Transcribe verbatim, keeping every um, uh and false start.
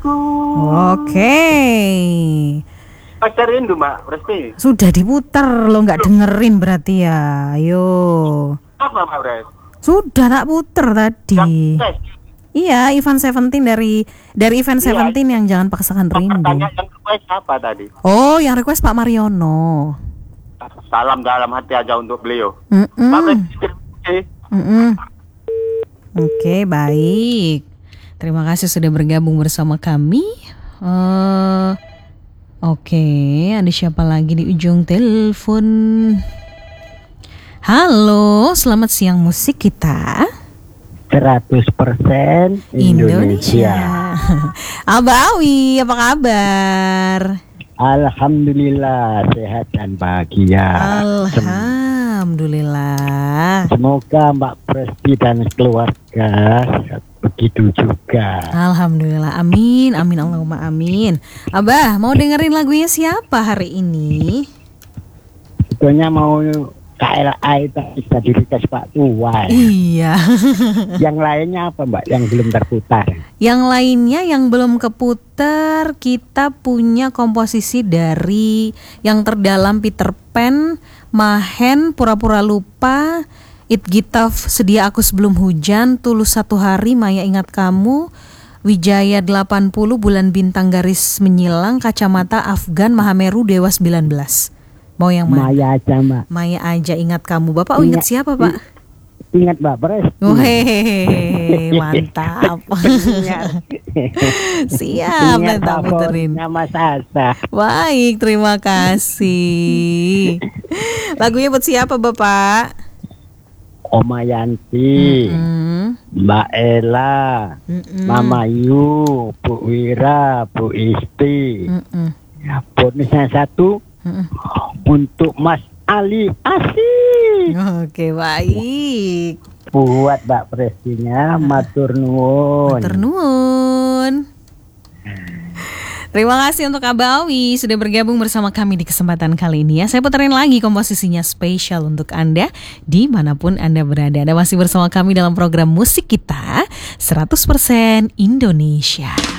hatiku. Oke. Pacar rindu, Mbak Presti. Sudah diputar lo, nggak dengerin berarti ya. Ayo. Apa, Mbak Pres? Sudah tak puter tadi. Yang Iya, Ivan Seventeen dari dari Event Iya. Seventeen yang jangan paksakan rindu. Tanya yang request apa tadi? Oh, yang request Pak Mariono. Salam dalam hati aja untuk beliau. Mm-mm. Mbak Presti. Mm-mm. Oke, baik. Terima kasih sudah bergabung bersama kami. Eh, Oke, ada siapa lagi di ujung telepon? Halo, selamat siang musik kita. seratus persen Indonesia. Abah Awi, apa kabar? Alhamdulillah sehat dan bahagia. Alhamdulillah. Semoga Mbak Presti dan keluarga begitu juga. Alhamdulillah, amin, amin, Allahumma amin. Abah, mau dengerin lagunya siapa hari ini? Sebetulnya mau K L A itu bisa di-request Pak Tua. Iya. Yang lainnya apa Mbak yang belum terputar? Yang lainnya yang belum keputar, kita punya komposisi dari yang terdalam Peter Pan, Mahen, Pura-Pura Lupa, It Gitaf, Sedia Aku Sebelum Hujan, Tulus Satu Hari, Maya Ingat Kamu, Wijaya delapan puluh, Bulan Bintang Garis Menyilang, Kacamata, Afgan, Mahameru, Dewa sembilan belas. Mau yang mana? Maya aja Mbak. Maya aja Ingat Kamu. Bapak ingat, ingat siapa Pak? Ingat Mbak Presti. Oh, hehehe, mantap. Siap, nanti puterin. Nama Sasa. Baik, terima kasih. Lagunya buat siapa Bapak? Oma Yanti, Mm-mm. Mbak Ella, Mm-mm. Mama Yu, Bu Wira, Bu Isti. Mm-mm. Ya, bonusnya satu Mm-mm. untuk Mas Ali Asih. Oke, baik. Buat Mbak Prestinya, matur nuwun. Matur nuwun. Terima kasih untuk Abah Awi sudah bergabung bersama kami di kesempatan kali ini ya. Saya puterin lagi komposisinya spesial untuk Anda dimanapun Anda berada. Anda masih bersama kami dalam program musik kita seratus persen Indonesia.